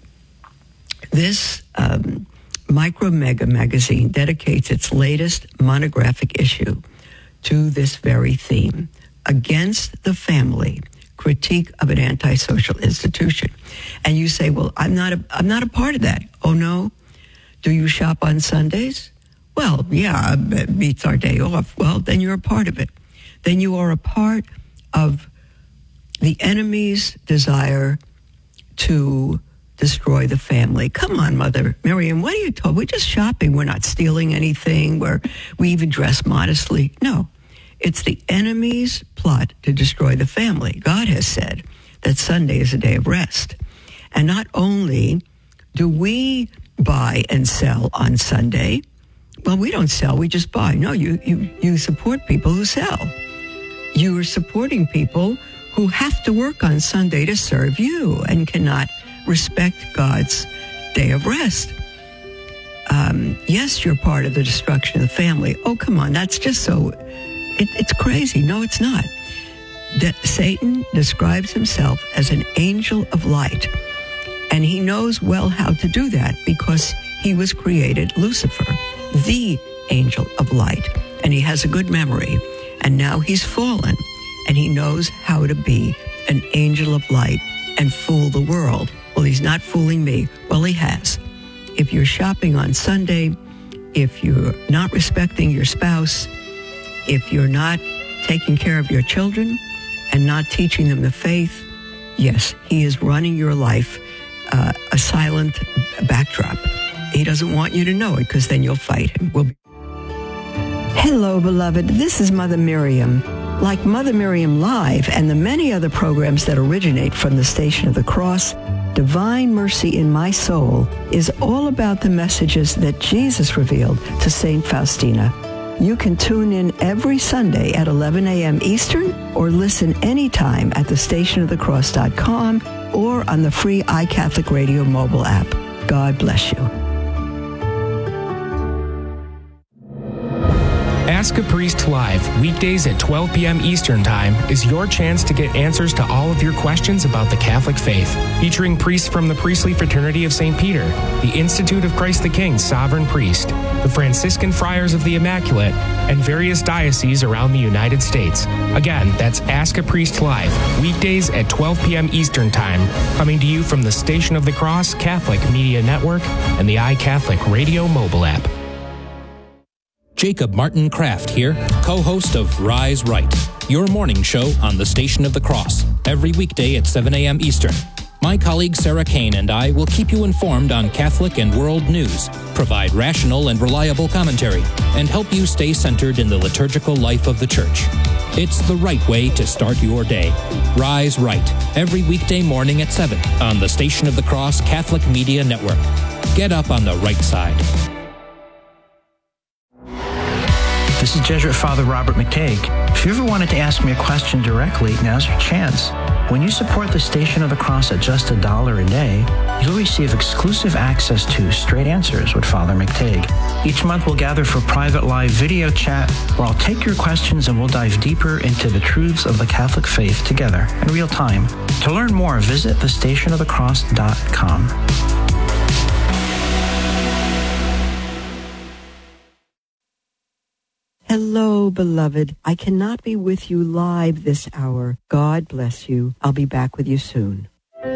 this um, Micro Mega magazine dedicates its latest monographic issue to this very theme, Against the Family, Critique of an Antisocial Institution. And you say, well, I'm not a, I'm not a part of that. Oh, no? Do you shop on Sundays? Well, yeah, it beats our day off. Well, then you're a part of it. Then you are a part of the enemy's desire to destroy the family. Come on, Mother Miriam, what are you talking? We're just shopping. We're not stealing anything. We're, we even dress modestly. No. It's the enemy's plot to destroy the family. God has said that Sunday is a day of rest. And not only do we buy and sell on Sunday, well, we don't sell, we just buy. No, you, you, you support people who sell. You are supporting people who have to work on Sunday to serve you and cannot respect God's day of rest. Um, yes, you're part of the destruction of the family. Oh, come on, that's just so... It, it's crazy. No, it's not. That Satan describes himself as an angel of light, and he knows well how to do that because he was created Lucifer, the angel of light, and he has a good memory. And now he's fallen, and he knows how to be an angel of light and fool the world. Well, he's not fooling me. Well, he has. If you're shopping on Sunday, if you're not respecting your spouse, if you're not taking care of your children and not teaching them the faith, yes, he is running your life uh, a silent backdrop. He doesn't want you to know it because then you'll fight him. We'll be- Hello, beloved. This is Mother Miriam. Like Mother Miriam Live and the many other programs that originate from the Station of the Cross, Divine Mercy in My Soul is all about the messages that Jesus revealed to Saint Faustina. You can tune in every Sunday at eleven a.m. Eastern or listen anytime at the station of the cross dot com or on the free iCatholic Radio mobile app. God bless you. Ask a Priest Live, weekdays at twelve p.m. Eastern Time, is your chance to get answers to all of your questions about the Catholic faith. Featuring priests from the Priestly Fraternity of Saint Peter, the Institute of Christ the King Sovereign Priest, the Franciscan Friars of the Immaculate, and various dioceses around the United States. Again, that's Ask a Priest Live, weekdays at twelve p.m. Eastern Time, coming to you from the Station of the Cross Catholic Media Network and the iCatholic Radio mobile app. Jacob Martin Kraft here, co-host of Rise Right, your morning show on the Station of the Cross, every weekday at seven a.m. Eastern. My colleague Sarah Kane and I will keep you informed on Catholic and world news, provide rational and reliable commentary, and help you stay centered in the liturgical life of the Church. It's the right way to start your day. Rise Right, every weekday morning at seven on the Station of the Cross Catholic Media Network. Get up on the right side. This is Jesuit Father Robert McTague. If you ever wanted to ask me a question directly, now's your chance. When you support the Station of the Cross at just a dollar a day, you'll receive exclusive access to Straight Answers with Father McTague. Each month we'll gather for private live video chat where I'll take your questions and we'll dive deeper into the truths of the Catholic faith together in real time. To learn more, visit the station of the cross dot com. Hello, beloved. I cannot be with you live this hour. God bless you. I'll be back with you soon.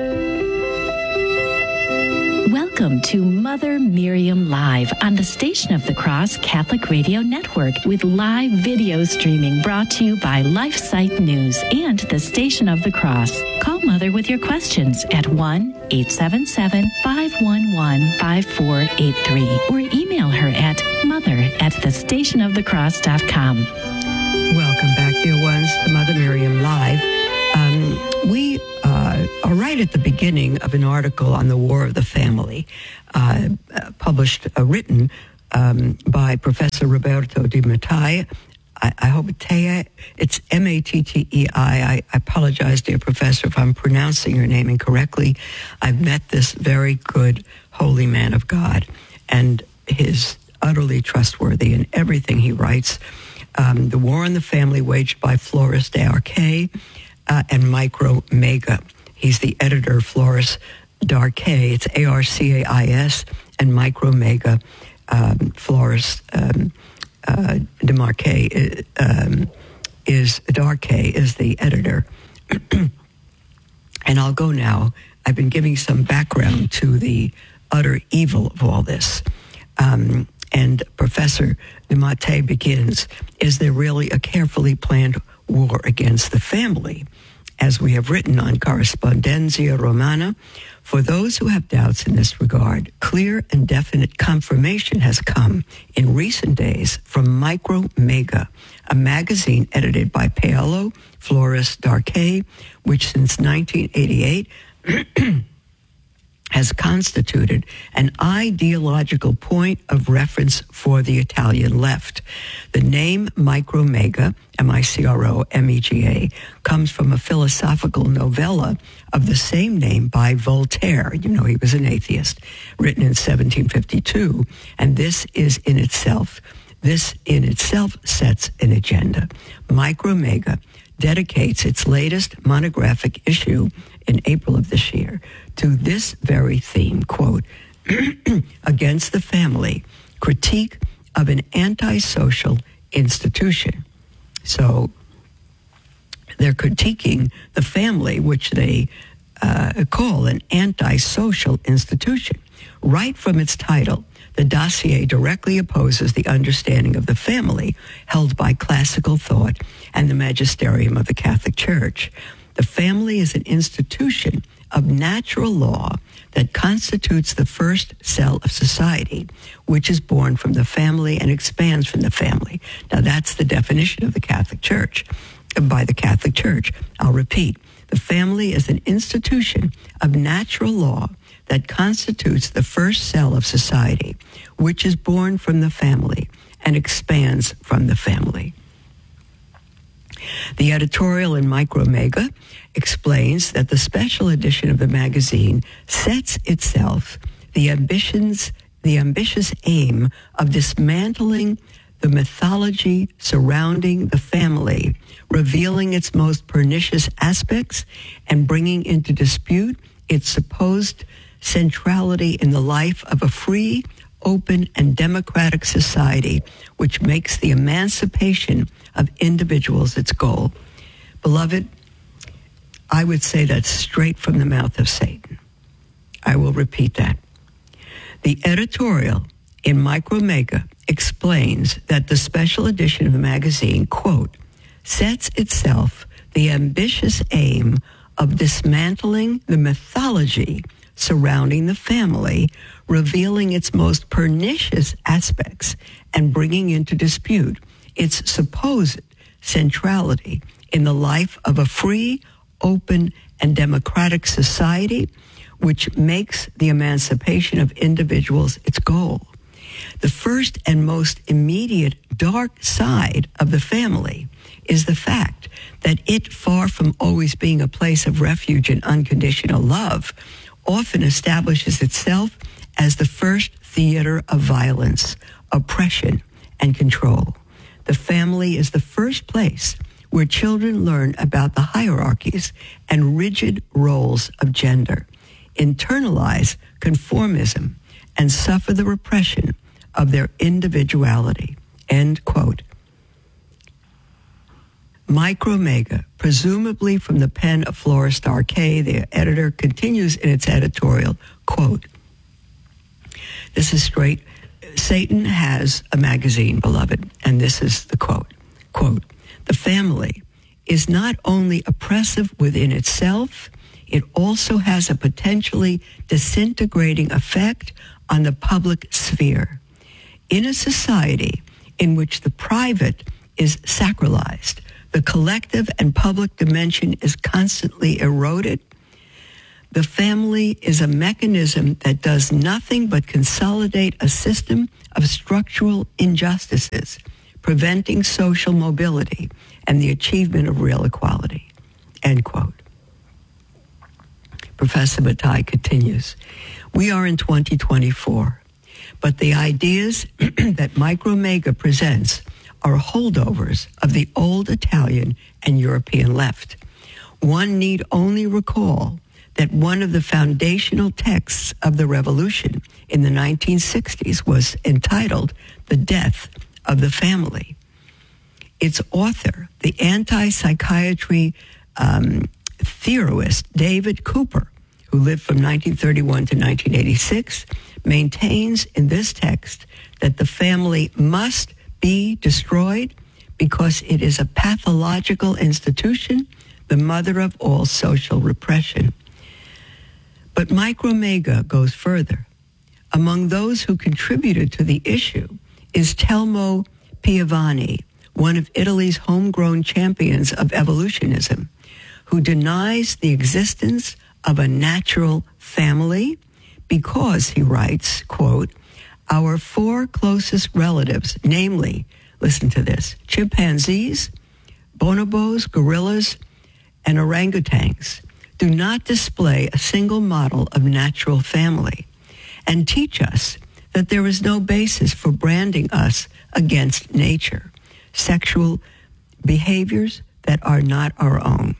Welcome to Mother Miriam Live on the Station of the Cross Catholic Radio Network with live video streaming brought to you by LifeSite News and the Station of the Cross. Call Mother with your questions at one eight seven seven, five one one, five four eight three or email her at mother at the station of the cross dot com. Welcome back, dear ones, to Mother Miriam Live. Um, we uh, are right at the beginning of an article on the War of the Family, uh, published, uh, written um, by Professor Roberto Di Mattei. I, I hope Mattei, it's M A T T E I. I, I apologize, dear Professor, if I'm pronouncing your name incorrectly. I've met this very good, holy man of God, and he's utterly trustworthy in everything he writes. Um, the War on the Family, waged by Floris d'Arquet, Uh, and Micro Mega. He's the editor of Floris d'Arquet. It's A R C A I S, and Micro Mega. Um, Floris um, uh, d'Arquet um, is d'Arquet is the editor. And I'll go now. I've been giving some background to the utter evil of all this. Um, and Professor Di Mattei begins, is there really a carefully planned war against the family? As we have written on Correspondencia Romana, for those who have doubts in this regard, clear and definite confirmation has come in recent days from Micro Mega, a magazine edited by Paolo Floris d'Arquet, which since nineteen eighty-eight has constituted an ideological point of reference for the Italian left. The name Micro Mega, M I C R O M E G A, comes from a philosophical novella of the same name by Voltaire. You know, he was an atheist, written in seventeen fifty-two. And this is in itself, this in itself sets an agenda. Micro Mega dedicates its latest monographic issue in April of this year to this very theme, quote, against the family, critique of an antisocial institution. So they're critiquing the family, which they uh, call an antisocial institution. Right from its title, the dossier directly opposes the understanding of the family held by classical thought and the magisterium of the Catholic Church. The family is an institution of natural law that constitutes the first cell of society, which is born from the family and expands from the family. Now, that's the definition of the Catholic Church, by the Catholic Church. I'll repeat. The family is an institution of natural law that constitutes the first cell of society, which is born from the family and expands from the family. The editorial in Micro Mega explains that the special edition of the magazine sets itself the ambitions, the ambitious aim of dismantling the mythology surrounding the family, revealing its most pernicious aspects and bringing into dispute its supposed centrality in the life of a free, open, and democratic society, which makes the emancipation of individuals its goal. Beloved, I would say that's straight from the mouth of Satan. I will repeat that. The editorial in Micro Mega explains that the special edition of the magazine, quote, sets itself the ambitious aim of dismantling the mythology surrounding the family, revealing its most pernicious aspects and bringing into dispute its supposed centrality in the life of a free, open, and democratic society, which makes the emancipation of individuals its goal. The first and most immediate dark side of the family is the fact that it, far from always being a place of refuge and unconditional love, often establishes itself as the first theater of violence, oppression, and control. The family is the first place where children learn about the hierarchies and rigid roles of gender, internalize conformism, and suffer the repression of their individuality. End quote. Micromega, presumably from the pen of Flora Star K, the editor continues in its editorial, quote, this is straight, Satan has a magazine, beloved, and this is the quote, quote, the family is not only oppressive within itself, it also has a potentially disintegrating effect on the public sphere. In a society in which the private is sacralized, the collective and public dimension is constantly eroded, the family is a mechanism that does nothing but consolidate a system of structural injustices, preventing social mobility and the achievement of real equality. End quote. Professor Bataille continues, we are in twenty twenty-four, but the ideas that Micromega presents are holdovers of the old Italian and European left. One need only recall that one of the foundational texts of the revolution in the nineteen sixties was entitled The Death of the Family. Its author, the anti-psychiatry um, theorist David Cooper, who lived from nineteen thirty-one to nineteen eighty-six, maintains in this text that the family must be destroyed because it is a pathological institution, the mother of all social repression. But Micromega goes further. Among those who contributed to the issue is Telmo Piovani, one of Italy's homegrown champions of evolutionism, who denies the existence of a natural family because, he writes, quote, our four closest relatives, namely, listen to this, chimpanzees, bonobos, gorillas, and orangutans, do not display a single model of natural family and teach us that there is no basis for branding us against nature, sexual behaviors that are not our own.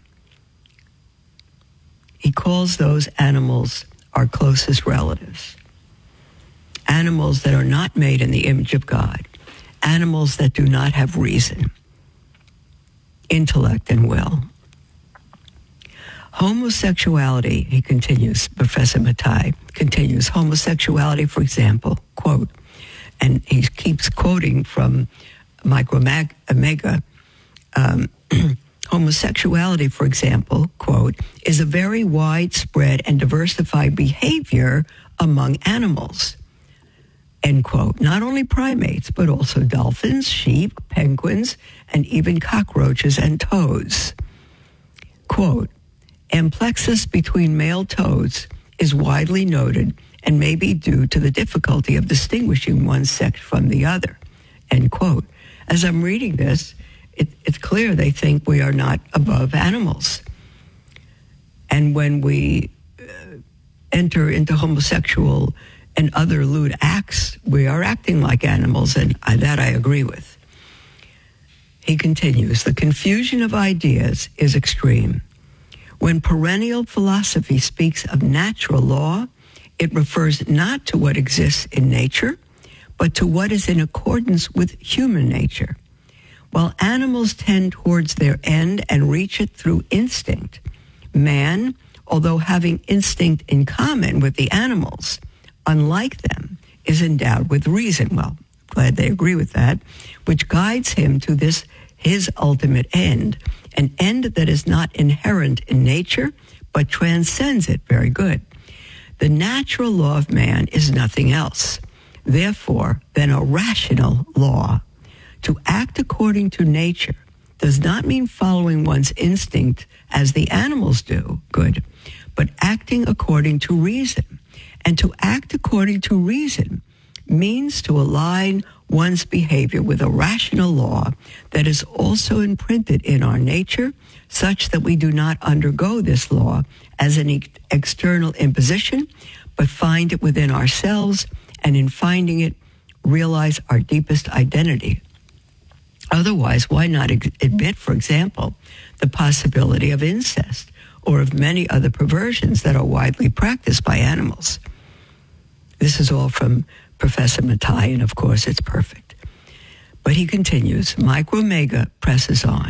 He calls those animals our closest relatives. Animals that are not made in the image of God. Animals that do not have reason, intellect, and will. Homosexuality, he continues, Professor Bataille continues, homosexuality, for example, quote, and he keeps quoting from Micromega, um, homosexuality, for example, quote, is a very widespread and diversified behavior among animals, end quote. Not only primates, but also dolphins, sheep, penguins, and even cockroaches and toads. Quote, amplexus between male toads is widely noted and may be due to the difficulty of distinguishing one sex from the other, end quote. As I'm reading this, it, it's clear they think we are not above animals. And when we uh, enter into homosexual and other lewd acts, we are acting like animals, and I, that I agree with. He continues, the confusion of ideas is extreme. When perennial philosophy speaks of natural law, it refers not to what exists in nature, but to what is in accordance with human nature. While animals tend towards their end and reach it through instinct, man, although having instinct in common with the animals, unlike them, is endowed with reason. Well, glad they agree with that, which guides him to this, his ultimate end, an end that is not inherent in nature, but transcends it. Very good. The natural law of man is nothing else, therefore, than a rational law. To act according to nature does not mean following one's instinct as the animals do, good, but acting according to reason. And to act according to reason means to align one's behavior with a rational law that is also imprinted in our nature, such that we do not undergo this law as an e- external imposition, but find it within ourselves, and in finding it, realize our deepest identity. Otherwise, why not ex- admit, for example, the possibility of incest or of many other perversions that are widely practiced by animals? This is all from Professor Bataille, and of course it's perfect. But he continues, Micromega presses on.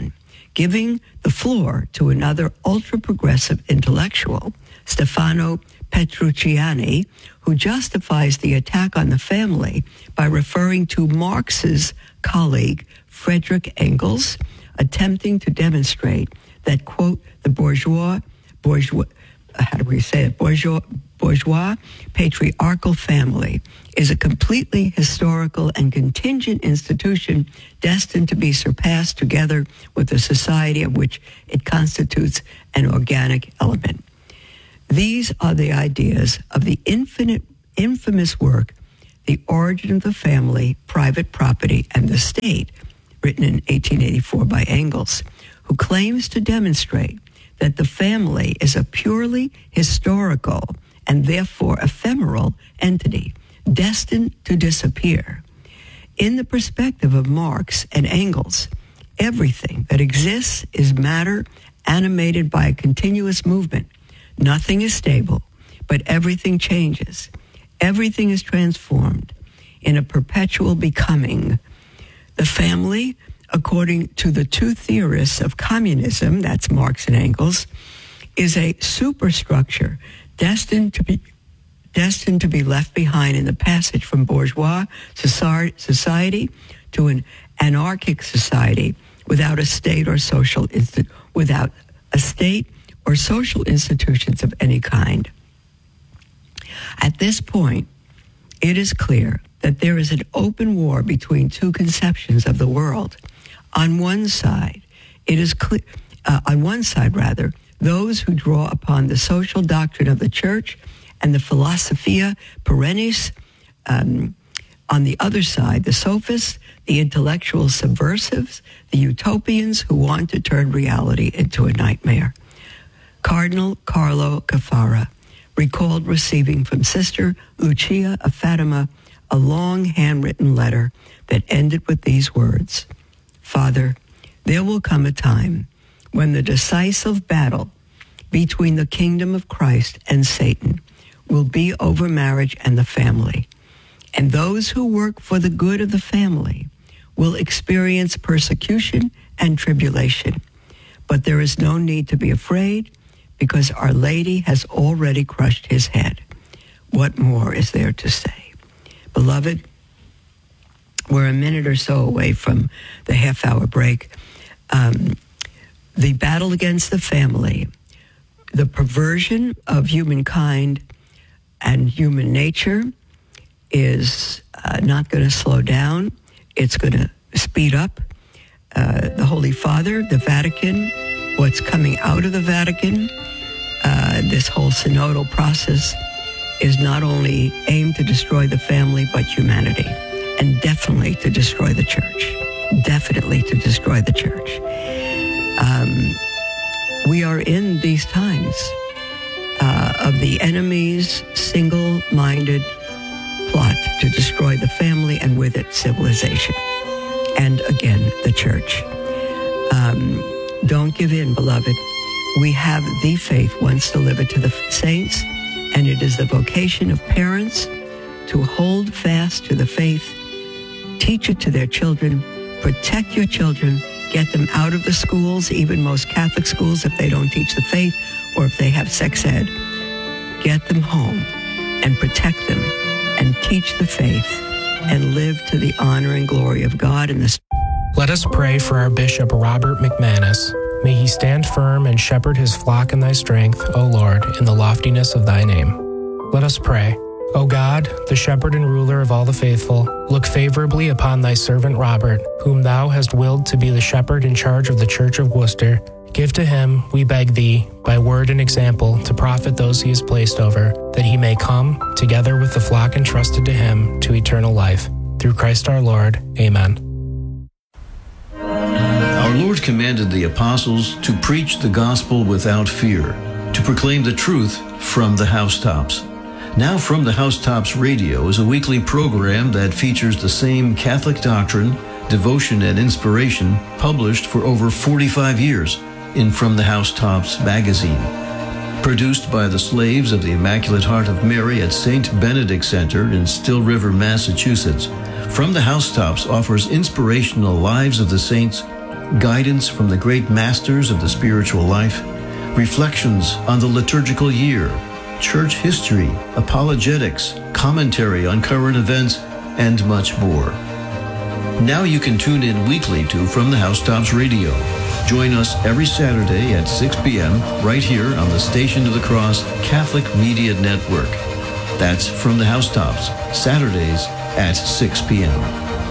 giving the floor to another ultra-progressive intellectual, Stefano Petrucciani, who justifies the attack on the family by referring to Marx's colleague, Friedrich Engels, attempting to demonstrate that, quote, the bourgeois, bourgeois, how do we say it, bourgeois, bourgeois patriarchal family is a completely historical and contingent institution destined to be surpassed together with the society of which it constitutes an organic element. These are the ideas of the infinite, infamous work, The Origin of the Family, Private Property, and the State, written in eighteen eighty-four by Engels, who claims to demonstrate that the family is a purely historical and therefore ephemeral entity destined to disappear. In the perspective of Marx and Engels, everything that exists is matter animated by a continuous movement. Nothing is stable, but everything changes. Everything is transformed in a perpetual becoming. The family, according to the two theorists of communism, that's Marx and Engels, is a superstructure destined to be destined to be left behind in the passage from bourgeois society to an anarchic society without a state or social insti- without a state or social institutions of any kind. At this point, it is clear that there is an open war between two conceptions of the world. On one side, it is clear, uh, on one side rather, those who draw upon the social doctrine of the church and the philosophia perennis. Um, on the other side, the sophists, the intellectual subversives, the utopians who want to turn reality into a nightmare. Cardinal Carlo Caffarra recalled receiving from Sister Lucia of Fatima a long handwritten letter that ended with these words: Father, there will come a time when the decisive battle between the kingdom of Christ and Satan will be over marriage and the family. And those who work for the good of the family will experience persecution and tribulation. But there is no need to be afraid, because Our Lady has already crushed his head. What more is there to say? Beloved, we're a minute or so away from the half-hour break. Um, the battle against the family, the perversion of humankind and human nature is uh, not going to slow down. It's going to speed up. Uh, the Holy Father, the Vatican, what's coming out of the Vatican, uh, this whole synodal process is not only aimed to destroy the family, but humanity, and definitely to destroy the church. Definitely to destroy the church. Um, we are in these times uh, of the enemy's single-minded plot to destroy the family and with it civilization. And again, the church. Um, don't give in, beloved. We have the faith once delivered to the saints, and it is the vocation of parents to hold fast to the faith, teach it to their children, protect your children, get them out of the schools, even most Catholic schools, if they don't teach the faith or if they have sex ed. Get them home and protect them and teach the faith and live to the honor and glory of God in this. Let us pray for our Bishop Robert McManus. May he stand firm and shepherd his flock in thy strength, O Lord, in the loftiness of thy name. Let us pray. O God, the shepherd and ruler of all the faithful, look favorably upon thy servant Robert, whom thou hast willed to be the shepherd in charge of the Church of Worcester. Give to him, we beg thee, by word and example, to profit those he has placed over, that he may come, together with the flock entrusted to him, to eternal life. Through Christ our Lord. Amen. Our Lord commanded the apostles to preach the gospel without fear, to proclaim the truth from the housetops. Now From the Housetops Radio is a weekly program that features the same Catholic doctrine, devotion, and inspiration published for over forty-five years in From the Housetops magazine. Produced by the slaves of the Immaculate Heart of Mary at Saint Benedict Center in Still River, Massachusetts, From the Housetops offers inspirational lives of the saints, guidance from the great masters of the spiritual life, reflections on the liturgical year, church history, apologetics, commentary on current events, and much more. Now you can tune in weekly to From the Housetops Radio. Join us every Saturday at six p.m. right here on the Station of the Cross Catholic Media Network. That's From the Housetops, Saturdays at six p.m.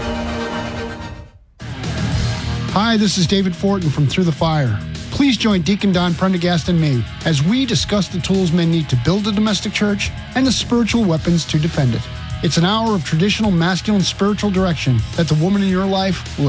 Hi, this is David Fortin from Through the Fire. Please join Deacon Don Prendergast and me as we discuss the tools men need to build a domestic church and the spiritual weapons to defend it. It's an hour of traditional masculine spiritual direction that the woman in your life will